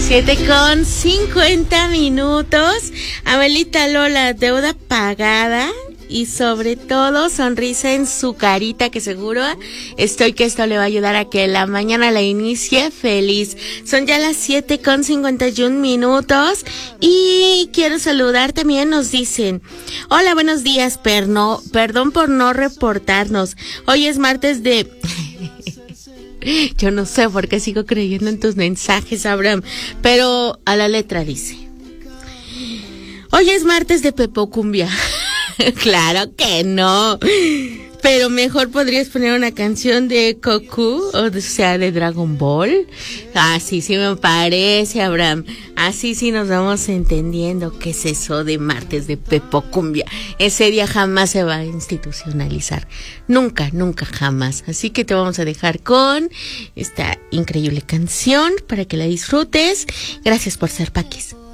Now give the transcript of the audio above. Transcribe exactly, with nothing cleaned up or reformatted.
Siete con cincuenta minutos. Abuelita Lola, deuda pagada y sobre todo sonrisa en su carita, que seguro estoy que esto le va a ayudar a que la mañana la inicie feliz. Son ya las siete con cincuenta y un minutos y quiero saludar también. Nos dicen: hola, buenos días, perno, perdón por no reportarnos. Hoy es martes de... Yo no sé por qué sigo creyendo en tus mensajes, Abraham, pero a la letra dice: hoy es martes de Pepocumbia. Claro que no, pero mejor podrías poner una canción de Goku, o sea, de Dragon Ball. Así sí me parece, Abraham. Así sí nos vamos entendiendo qué es eso de martes de Pepocumbia. Ese día jamás se va a institucionalizar. Nunca, nunca, jamás. Así que te vamos a dejar con esta increíble canción para que la disfrutes. Gracias por ser Paquis.